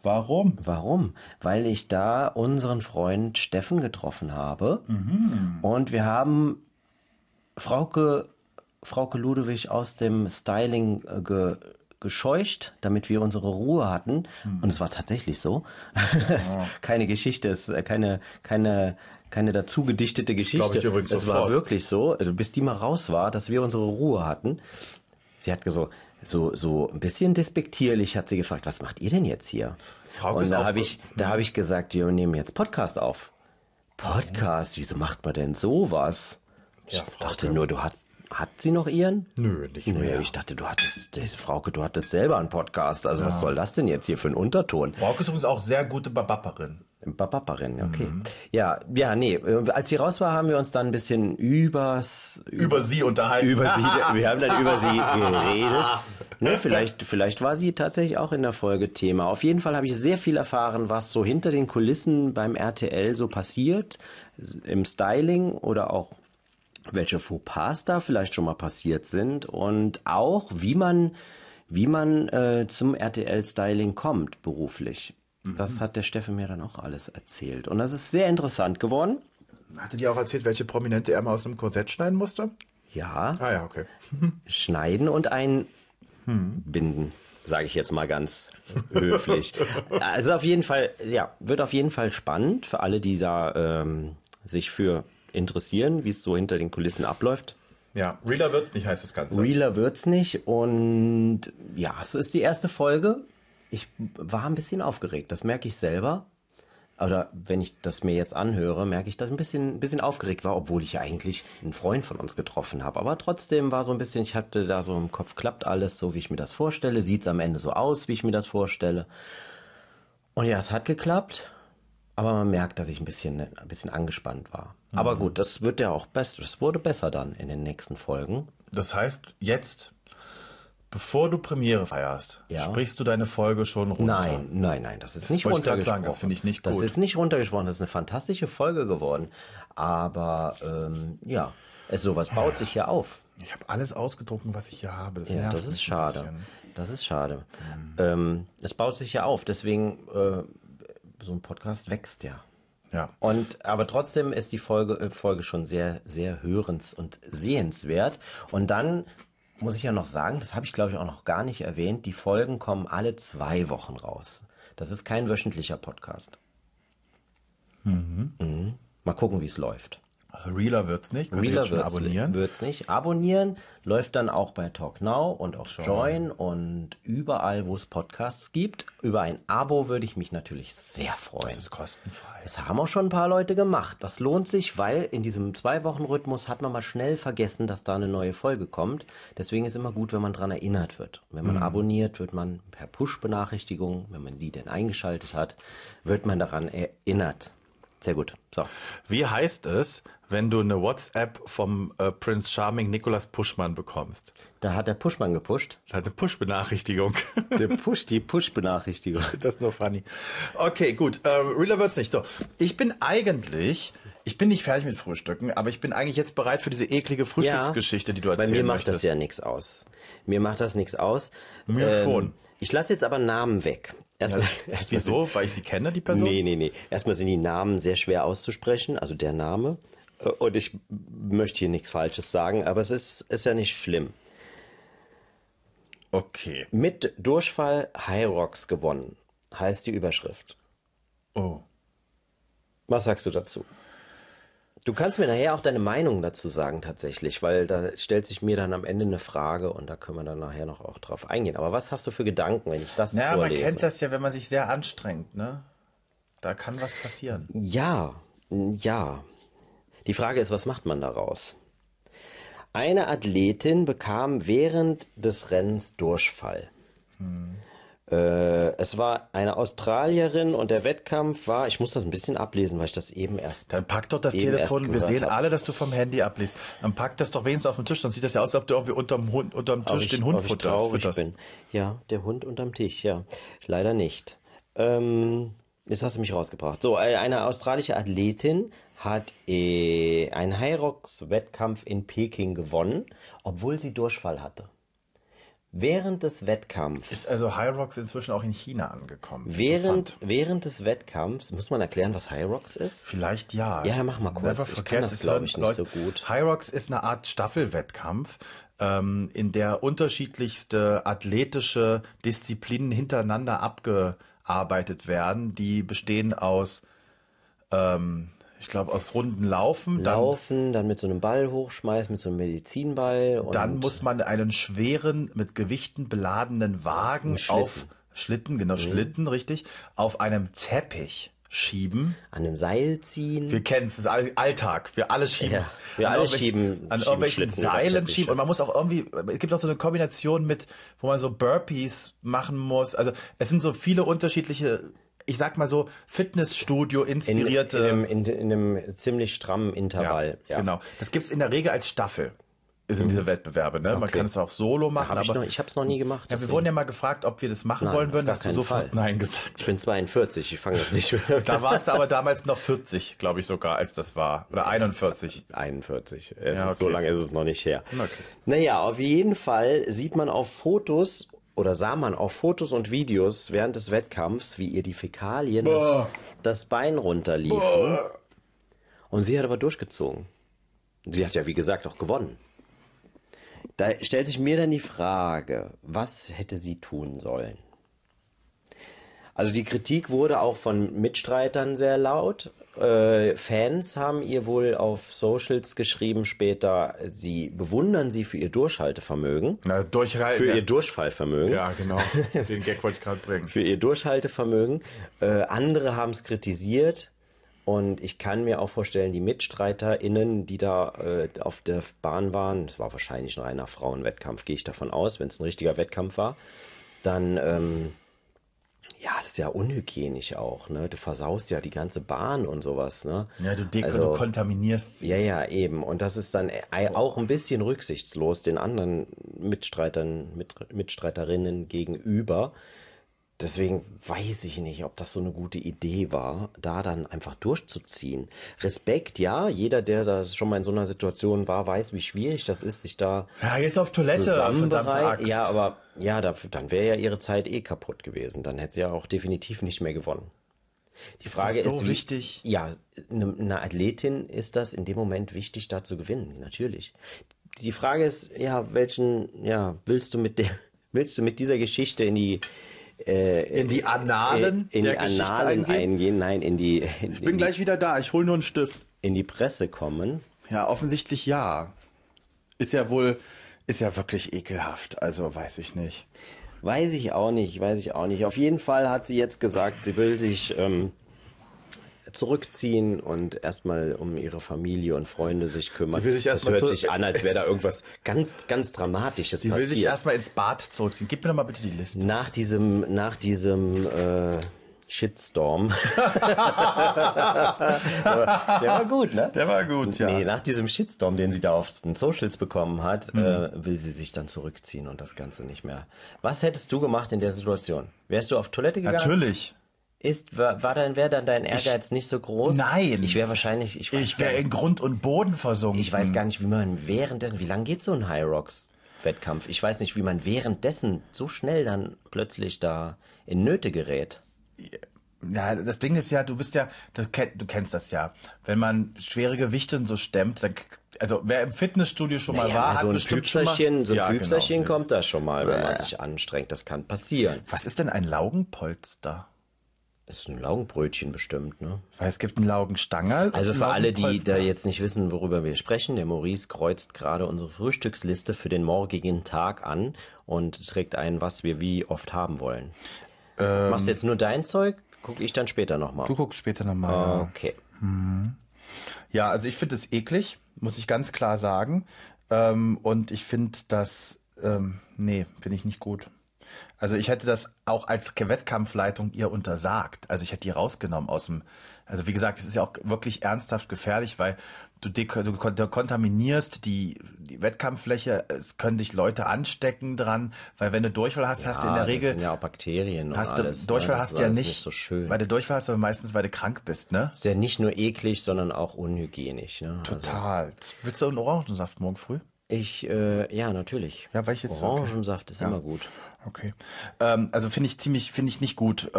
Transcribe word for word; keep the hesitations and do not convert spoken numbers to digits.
Warum? Warum? Weil ich da unseren Freund Steffen getroffen habe. Mhm. Und wir haben Frauke, Frauke Ludewig aus dem Styling äh, ge, gescheucht, damit wir unsere Ruhe hatten. Mhm. Und es war tatsächlich so. Ja. Keine Geschichte, es ist keine, keine, keine dazu gedichtete Geschichte. Ich übrigens es sofort. war wirklich so, bis die mal raus war, dass wir unsere Ruhe hatten. Sie hat so, so, so ein bisschen despektierlich hat sie gefragt, was macht ihr denn jetzt hier? Frauke Und ist da auch habe ich, da habe ich gesagt, wir nehmen jetzt Podcast auf. Podcast? Wieso macht man denn sowas? Ja, ich dachte nur, du hast, hat sie noch ihren? Nö, nicht Nö, mehr. ich dachte, du hattest, Frauke, du hattest selber einen Podcast. Also ja. Was soll das denn jetzt hier für ein Unterton? Frauke ist übrigens auch sehr gute Babapperin. Babaparin, okay. Mhm. Ja, ja, nee, als sie raus war, haben wir uns dann ein bisschen übers... Über, über sie unterhalten. Über sie, wir haben dann über sie geredet. Ne, vielleicht, vielleicht war sie tatsächlich auch in der Folge Thema. Auf jeden Fall habe ich sehr viel erfahren, was so hinter den Kulissen beim R T L so passiert, im Styling oder auch welche Fauxpas da vielleicht schon mal passiert sind und auch, wie man, wie man äh, zum R T L-Styling kommt, beruflich. Das hat der Steffen mir dann auch alles erzählt. Und das ist sehr interessant geworden. Hatte die auch erzählt, welche Prominente er mal aus einem Korsett schneiden musste? Ja. Ah ja, okay. Schneiden und einbinden, sage ich jetzt mal ganz höflich. Also auf jeden Fall, ja, wird auf jeden Fall spannend für alle, die da ähm, sich für interessieren, wie es so hinter den Kulissen abläuft. Ja, realer wird's nicht, heißt das Ganze. Realer wird's nicht. Und ja, es ist die erste Folge. Ich war ein bisschen aufgeregt, das merke ich selber. Oder wenn ich das mir jetzt anhöre, merke ich, dass ich ein bisschen, ein bisschen aufgeregt war, obwohl ich ja eigentlich einen Freund von uns getroffen habe. Aber trotzdem war so ein bisschen, ich hatte da so im Kopf, klappt alles so, wie ich mir das vorstelle. Sieht's am Ende so aus, wie ich mir das vorstelle. Und ja, es hat geklappt. Aber man merkt, dass ich ein bisschen, ein bisschen angespannt war. Mhm. Aber gut, das wird ja auch besser. Das wurde besser dann in den nächsten Folgen. Das heißt, jetzt... Bevor du Premiere feierst, ja. Sprichst du deine Folge schon runter? Nein, nein, nein, das ist nicht Wollte runtergesprochen. Ich sagen, das finde ich nicht gut. Das ist nicht runtergesprochen, das ist eine fantastische Folge geworden. Aber ähm, ja, es, sowas baut sich ja auf. Ich habe alles ausgedruckt, was ich hier habe. Das, ja, das ist schade. Das ist schade. Mhm. Ähm, es baut sich ja auf, deswegen äh, so ein Podcast wächst ja. Ja. Und aber trotzdem ist die Folge, äh, Folge schon sehr, sehr hörens- und sehenswert. Und dann muss ich ja noch sagen, das habe ich glaube ich auch noch gar nicht erwähnt, die Folgen kommen alle zwei Wochen raus. Das ist kein wöchentlicher Podcast. Mhm. Mhm. Mal gucken, wie es läuft. Also Realer wird's nicht. Könnt Realer ihr schon abonnieren? Wird's nicht. Abonnieren läuft dann auch bei Talk Now und auf Join, Join und überall, wo es Podcasts gibt. Über ein Abo würde ich mich natürlich sehr freuen. Das ist kostenfrei. Das haben auch schon ein paar Leute gemacht. Das lohnt sich, weil in diesem Zwei-Wochen-Rhythmus hat man mal schnell vergessen, dass da eine neue Folge kommt. Deswegen ist immer gut, wenn man dran erinnert wird. Wenn man mhm. abonniert, wird man per Push-Benachrichtigung, wenn man die denn eingeschaltet hat, wird man daran erinnert. Sehr gut. So. Wie heißt es, wenn du eine WhatsApp vom äh, Prince Charming Nicolas Puschmann bekommst? Da hat der Puschmann gepusht. Da hat eine Push-Benachrichtigung. Der Push, die Push-Benachrichtigung. Das ist nur funny. Okay, gut. Ähm, Realer wird's nicht. So, ich bin eigentlich, ich bin nicht fertig mit Frühstücken, aber ich bin eigentlich jetzt bereit für diese eklige Frühstücksgeschichte, ja, die du erzählen möchtest. Bei mir macht möchtest. das ja nichts aus. Mir macht das nichts aus. Mir ähm, schon. Ich lasse jetzt aber Namen weg. Erstmal, ja, erstmal wieso? Weil ich sie kenne, die Person? Nee, nee, nee. Erstmal sind die Namen sehr schwer auszusprechen, also der Name. Und ich möchte hier nichts Falsches sagen, aber es ist, ist ja nicht schlimm. Okay. Mit Durchfall Hyrox gewonnen, heißt die Überschrift. Oh. Was sagst du dazu? Du kannst mir nachher auch deine Meinung dazu sagen tatsächlich, weil da stellt sich mir dann am Ende eine Frage und da können wir dann nachher noch auch drauf eingehen. Aber was hast du für Gedanken, wenn ich das ja, vorlese? Ja, man kennt das ja, wenn man sich sehr anstrengt, ne? Da kann was passieren. Ja, ja. Die Frage ist, was macht man daraus? Eine Athletin bekam während des Rennens Durchfall. Hm. Äh, es war eine Australierin und der Wettkampf war, ich muss das ein bisschen ablesen, weil ich das eben erst Dann pack doch das Telefon, wir sehen hab. alle, dass du vom Handy abliest. Dann pack das doch wenigstens auf den Tisch, dann sieht das ja aus, als ob du irgendwie unterm, Hund, unterm Tisch ich, den Hund futterst. Bin. Ja, der Hund unterm Tisch, ja. Leider nicht. Ähm, jetzt hast du mich rausgebracht. So, eine australische Athletin hat äh, einen Hyrox-Wettkampf in Peking gewonnen, obwohl sie Durchfall hatte. Während des Wettkampfs. Ist also Hyrox inzwischen auch in China angekommen? Während, während des Wettkampfs, muss man erklären, was Hyrox ist? Vielleicht ja. Ja, mach mal kurz. Ich kann das, glaube ich, nicht so gut. Hyrox ist eine Art Staffelwettkampf, ähm, in der unterschiedlichste athletische Disziplinen hintereinander abgearbeitet werden. Die bestehen aus, ähm, ich glaube, aus Runden Laufen. Laufen, dann, dann mit so einem Ball hochschmeißen, mit so einem Medizinball. Und dann muss man einen schweren, mit Gewichten beladenen Wagen Schlitten. auf Schlitten, genau, mhm. Schlitten, richtig, auf einem Teppich schieben. An einem Seil ziehen. Wir kennen es, das ist Alltag. Wir alle schieben. Ja, wir alle schieben. An schieben irgendwelchen Seilen schieben. Und man muss auch irgendwie, es gibt auch so eine Kombination mit, wo man so Burpees machen muss. Also es sind so viele unterschiedliche, ich sag mal so, Fitnessstudio-inspirierte. In, in, einem, in, in einem ziemlich strammen Intervall. Ja, ja. Genau. Das gibt's in der Regel als Staffel. Sind diese Wettbewerbe, ne? Man Okay. kann es auch solo machen, Hab ich aber noch, ich habe es noch nie gemacht. ja, wir deswegen. wurden ja mal gefragt, ob wir das machen Nein, wollen würden. auf Hast gar du keinen sofort Fall. Nein gesagt. Ich bin zweiundvierzig, ich fange das nicht mehr. Da warst du aber damals noch vierzig, glaube ich sogar, als das war. Oder einundvierzig. einundvierzig. Es Ja, ist, so okay. lange ist es noch nicht her. Okay. Naja, auf jeden Fall sieht man auf Fotos oder sah man auf Fotos und Videos während des Wettkampfs, wie ihr die Fäkalien das, das Bein runterliefen. Und sie hat aber durchgezogen. Sie hat ja, wie gesagt, auch gewonnen. Da stellt sich mir dann die Frage, was hätte sie tun sollen? Also die Kritik wurde auch von Mitstreitern sehr laut. Äh, Fans haben ihr wohl auf Socials geschrieben später, sie bewundern sie für ihr Durchhaltevermögen. Na, durchreiten. Für ihr Durchfallvermögen. Ja, genau. Den Gag wollte ich gerade bringen. Für ihr Durchhaltevermögen. Äh, andere haben es kritisiert. Und ich kann mir auch vorstellen, die MitstreiterInnen, die da äh, auf der Bahn waren, das war wahrscheinlich ein reiner Frauenwettkampf, gehe ich davon aus, wenn es ein richtiger Wettkampf war, dann, ähm, ja, das ist ja unhygienisch auch, ne? Du versaust ja die ganze Bahn und sowas, ne? Ja, du, deko, Also- du kontaminierst sie. Ja, ja, eben. Und das ist dann äh, auch ein bisschen rücksichtslos den anderen Mitstreitern, Mit, Mitstreiterinnen gegenüber. Deswegen weiß ich nicht, ob das so eine gute Idee war, da dann einfach durchzuziehen. Respekt, ja, jeder, der da schon mal in so einer Situation war, weiß, wie schwierig das ist, sich da Ja, jetzt auf Toilette, verdammte zusammenbereit. Axt. Ja, aber ja, dafür, dann wäre ja ihre Zeit eh kaputt gewesen. Dann hätte sie ja auch definitiv nicht mehr gewonnen. Die Ist Frage das so ist, wie, wichtig? Ja, eine, eine Athletin ist das in dem Moment wichtig, da zu gewinnen, natürlich. Die Frage ist, ja, welchen, ja, willst du mit der, willst du mit dieser Geschichte in die In die Annalen in der die Geschichte Annalen eingehen? eingehen, nein, in die, in, Ich bin in, die gleich wieder da, ich hole nur einen Stift. in die Presse kommen. Ja, offensichtlich ja. Ist ja wohl, ist ja wirklich ekelhaft, also weiß ich nicht. Weiß ich auch nicht, weiß ich auch nicht. Auf jeden Fall hat sie jetzt gesagt, sie will sich ähm, zurückziehen und erstmal um ihre Familie und Freunde sich kümmern. Sie will sich das erstmal hört zu- sich an, als wäre da irgendwas ganz, ganz Dramatisches Sie will passiert. sich erstmal ins Bad zurückziehen. Gib mir doch mal bitte die Liste. Nach diesem, nach diesem äh, Shitstorm. der war gut, ne? Der war gut, ja. Nee, nach diesem Shitstorm, den sie da auf den Socials bekommen hat, Mhm. äh, will sie sich dann zurückziehen und das Ganze nicht mehr. Was hättest du gemacht in der Situation? Wärst du auf Toilette gegangen? Natürlich. Ist, war, war dann, wäre dann dein Ehrgeiz nicht so groß? Nein. Ich wäre wahrscheinlich, ich weiß, Ich wäre gar, in Grund und Boden versunken. ich weiß gar nicht, wie man währenddessen, wie lange geht so ein High Rocks Wettkampf? Ich weiß nicht, wie man währenddessen so schnell dann plötzlich da in Nöte gerät. Ja, das Ding ist ja, du bist ja, du, kenn, du kennst das ja. Wenn man schwere Gewichte und so stemmt, dann, also wer im Fitnessstudio schon mal Naja, war, so hat ein bestimmt schon mal... Püpserchen, so ein Ja, Püpserchen genau. kommt da schon mal, wenn man sich anstrengt. Das kann passieren. Was ist denn ein Laugenpolster? Das ist ein Laugenbrötchen bestimmt, ne? Weil es gibt einen Laugenstangerl. und Also einen für alle, die Laugenpolster. da jetzt nicht wissen, worüber wir sprechen, der Maurice kreuzt gerade unsere Frühstücksliste für den morgigen Tag an und trägt ein, was wir wie oft haben wollen. Machst du jetzt nur dein Zeug? Gucke ich dann später nochmal. Du guckst später nochmal. Okay. Ja, also ich finde es eklig, muss ich ganz klar sagen. Ähm, und ich finde das, ähm, nee, finde ich nicht gut. Also ich hätte das auch als Wettkampfleitung ihr untersagt. Also ich hätte die rausgenommen aus dem, also wie gesagt, es ist ja auch wirklich ernsthaft gefährlich, weil du, dek- du, kon- du kontaminierst die, die Wettkampffläche, es können dich Leute anstecken dran, weil wenn du Durchfall hast, hast du in der Ah, Regel, das sind ja auch Bakterien und hast du, alles. Durchfall ne? Das hast ist du ja alles nicht, nicht so schön. weil du Durchfall hast du meistens, weil du krank bist, ne? Ist ja nicht nur eklig, sondern auch unhygienisch. Ne? Also, Total. Willst du einen Orangensaft morgen früh? Ich, äh, ja, natürlich. Ja, weil ich jetzt- Orangensaft ist Ja. immer gut. Okay. Ähm, also finde ich ziemlich, finde ich nicht gut.